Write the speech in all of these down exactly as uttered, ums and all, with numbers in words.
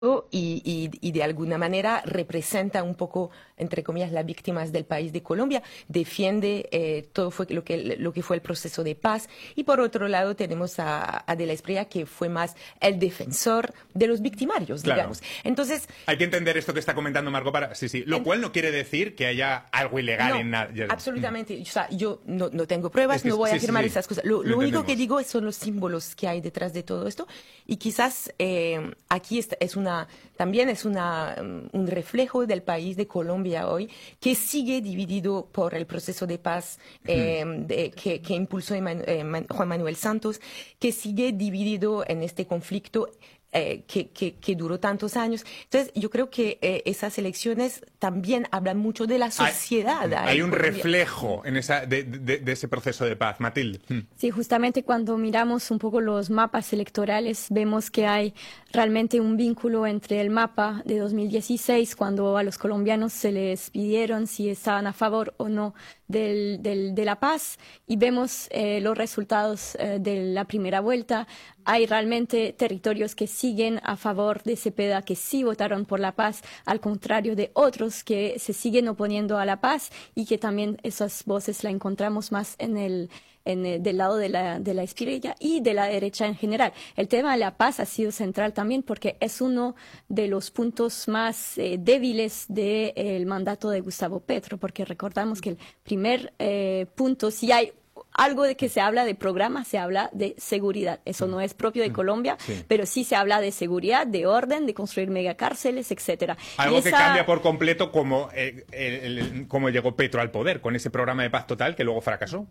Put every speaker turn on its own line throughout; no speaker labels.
Y, y, y de alguna manera representa un poco, entre comillas, las víctimas del país de Colombia, defiende eh, todo fue lo, que, lo que fue el proceso de paz. Y por otro lado tenemos a, a De la Espriella, que fue más el defensor de los victimarios,
claro.
digamos. Entonces,
hay que entender esto que está comentando Margot para... Sí, sí. Lo en... cual no quiere decir que haya algo ilegal
no,
en nada.
Absolutamente. Mm. O sea, yo no, no tengo pruebas, es que, no voy sí, a afirmar sí, sí. esas cosas. Lo, lo, lo único que digo son los símbolos que hay detrás de todo esto. Y quizás eh, aquí es, es una también es una, un reflejo del país de Colombia hoy, que sigue dividido por el proceso de paz eh, de, que, que impulsó Emanu eh, Juan Manuel Santos, que sigue dividido en este conflicto Eh, que, que, que duró tantos años. Entonces, yo creo que eh, esas elecciones también hablan mucho de la sociedad.
Hay, hay un reflejo en esa, de, de, de ese proceso de paz. Matilde.
Sí, justamente cuando miramos un poco los mapas electorales, vemos que hay realmente un vínculo entre el mapa de dos mil dieciséis, cuando a los colombianos se les pidieron si estaban a favor o no del, del, de la paz, y vemos eh, los resultados eh, de la primera vuelta. Hay realmente territorios que siguen a favor de Cepeda, que sí votaron por la paz, al contrario de otros que se siguen oponiendo a la paz, y que también esas voces la encontramos más en el, en el del lado de la, de la Espriella y de la derecha en general. El tema de la paz ha sido central también porque es uno de los puntos más eh, débiles del mandato de Gustavo Petro, porque recordamos que el primer eh, punto, si hay algo de que se habla de programa, se habla de seguridad. Eso no es propio de Colombia, sí. pero sí se habla de seguridad, de orden, de construir megacárceles, etcétera.
Algo
y
que
esa...
cambia por completo como, eh, el, el, como llegó Petro al poder, con ese programa de paz total que luego fracasó.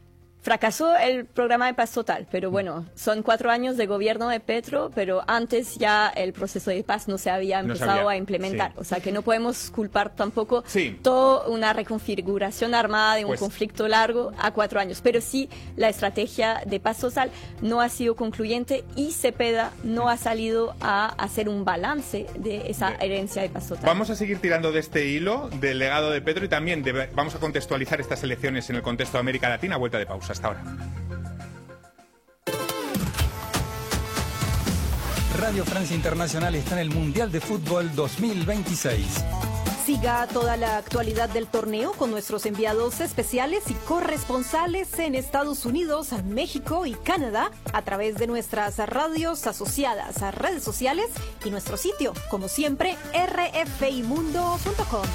Fracasó el programa de paz total, pero bueno, son cuatro años de gobierno de Petro, pero antes ya el proceso de paz no se había empezado no sabía. a implementar. Sí. O sea que no podemos culpar tampoco sí. toda una reconfiguración armada de un pues... conflicto largo a cuatro años. Pero sí, la estrategia de paz total no ha sido concluyente y Cepeda no ha salido a hacer un balance de esa Bien. herencia de paz total.
Vamos a seguir tirando de este hilo del legado de Petro y también de, vamos a contextualizar estas elecciones en el contexto de América Latina. Vuelta de pausa. Hasta ahora.
Radio Francia Internacional está en el Mundial de Fútbol dos mil veintiséis.
Siga toda la actualidad del torneo con nuestros enviados especiales y corresponsales en Estados Unidos, México y Canadá a través de nuestras radios asociadas a redes sociales y nuestro sitio, como siempre, r f i mundo punto com.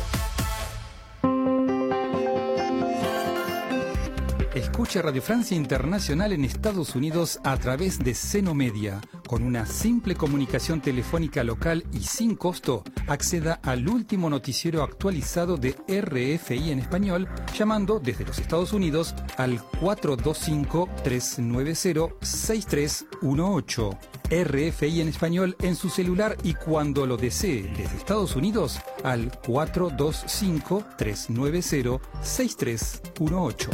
Escuche Radio Francia Internacional en Estados Unidos a través de Seno Media. Con una simple comunicación telefónica local y sin costo, acceda al último noticiero actualizado de R F I en español, llamando desde los Estados Unidos al cuatro dos cinco, tres nueve cero, seis tres uno ocho. R F I en español en su celular y cuando lo desee desde Estados Unidos al cuatro dos cinco, tres nueve cero, seis tres uno ocho.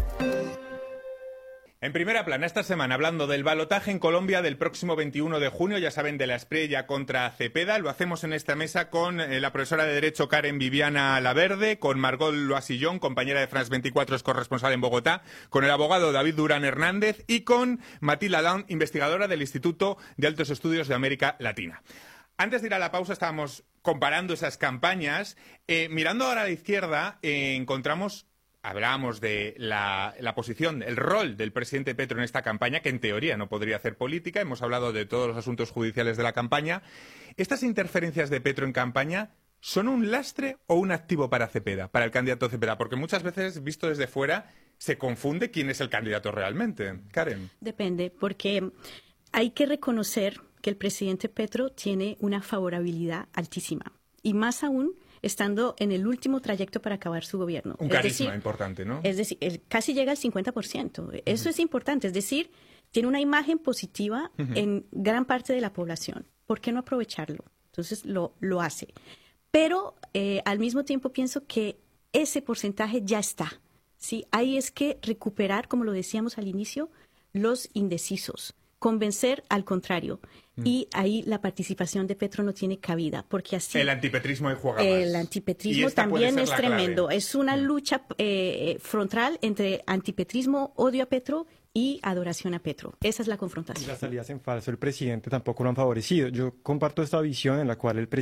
En primera plana, esta semana, hablando del balotaje en Colombia del próximo veintiuno de junio, ya saben, de la Espriella contra Cepeda. Lo hacemos en esta mesa con eh, la profesora de Derecho Karen Viviana Laverde, con Margot Loisillon, compañera de France veinticuatro, es corresponsal en Bogotá, con el abogado David Durán Hernández y con Matilde Adam, investigadora del Instituto de Altos Estudios de América Latina. Antes de ir a la pausa estábamos comparando esas campañas. Eh, mirando ahora a la izquierda, eh, encontramos... Hablábamos de la, la posición, el rol del presidente Petro en esta campaña, que en teoría no podría hacer política. Hemos hablado de todos los asuntos judiciales de la campaña. ¿Estas interferencias de Petro en campaña son un lastre o un activo para Cepeda, para el candidato Cepeda? Porque muchas veces, visto desde fuera, se confunde quién es el candidato realmente. Karen.
Depende, porque hay que reconocer que el presidente Petro tiene una favorabilidad altísima. Y más aún, estando en el último trayecto para acabar su gobierno.
Un carisma decir, importante, ¿no?
Es decir, el, casi llega al cincuenta por ciento. Eso uh-huh. es importante. Es decir, tiene una imagen positiva uh-huh. en gran parte de la población. ¿Por qué no aprovecharlo? Entonces lo, lo hace. Pero eh, al mismo tiempo pienso que ese porcentaje ya está. ¿Sí? Ahí es que recuperar, como lo decíamos al inicio, los indecisos. Convencer al contrario. Y ahí la participación de Petro no tiene cabida, porque así...
El antipetrismo ahí juega más.
El antipetrismo también es tremendo. Clave. Es una lucha eh, frontal entre antipetrismo, odio a Petro, y adoración a Petro. Esa es la confrontación.
Y las salidas en falso del presidente tampoco lo han favorecido. Yo comparto esta visión en la cual el presidente